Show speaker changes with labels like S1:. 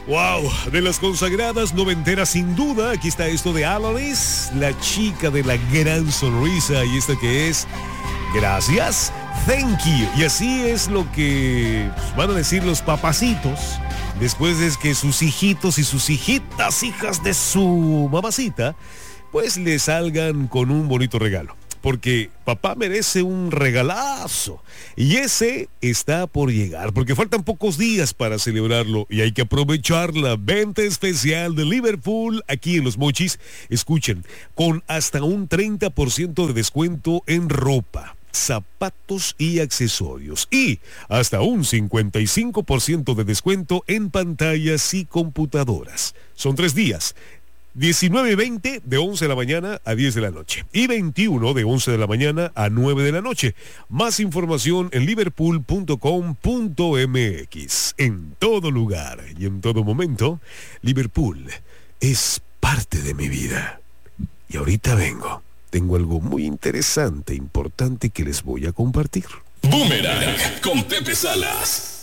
S1: Wow, de las consagradas noventeras sin duda, aquí está esto de Alanis, la chica de la gran sonrisa, y esta que es gracias, thank you. Y así es lo que van a decir los papacitos después de que sus hijitos y sus hijitas, hijas de su mamacita, pues le salgan con un bonito regalo. Porque papá merece un regalazo y ese está por llegar, porque faltan pocos días para celebrarlo y hay que aprovechar la venta especial de Liverpool aquí en Los Mochis. Escuchen, con hasta un 30% de descuento en ropa, zapatos y accesorios y hasta un 55% de descuento en pantallas y computadoras. Son 3 días. 19 y 20 de 11 de la mañana a 10 de la noche y 21 de 11 de la mañana a 9 de la noche. Más información en liverpool.com.mx. En todo lugar y en todo momento, Liverpool es parte de mi vida. Y ahorita vengo. Tengo algo muy interesante, importante que les voy a compartir.
S2: Boomerang con Pepe Salas.